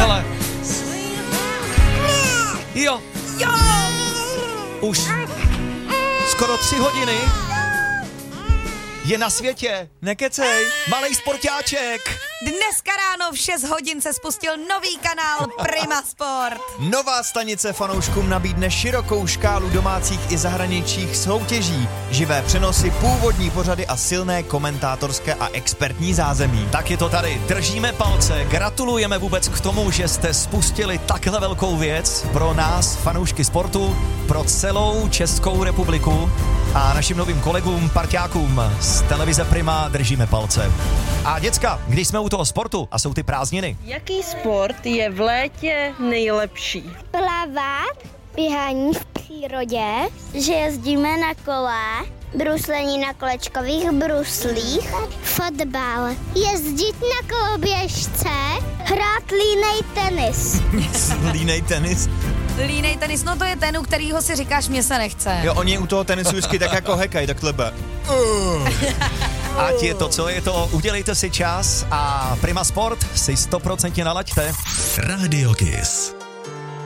Hele. Jo. Už skoro 3 hodiny je na světě. Nekecej. Malej sportáček. Dneska ráno v 6 hodin se spustil nový kanál Prima Sport. Nová stanice fanouškům nabídne širokou škálu domácích i zahraničních soutěží, živé přenosy, původní pořady a silné komentátorské a expertní zázemí. Tak je to tady. Držíme palce. Gratulujeme vůbec k tomu, že jste spustili takhle velkou věc pro nás, fanoušky sportu, pro celou Českou republiku a našim novým kolegům, parťákům z televize Prima držíme palce. A děcka, když jsme u toho sportu a jsou ty prázdniny. Jaký sport je v létě nejlepší? Plavat, běhání v přírodě, že jezdíme na kole, bruslení na kolečkových bruslích, fotbal, jezdit na koloběžce, hrát línej tenis. Línej tenis? Línej tenis, no to je ten, u kterýho si říkáš, mě se nechce. Jo, oni u toho tenisu vždycky tak jako hekaj, takhle be. Ať je to, co je to, udělejte si čas a Prima Sport si 100% nalaďte. Radio Kiss.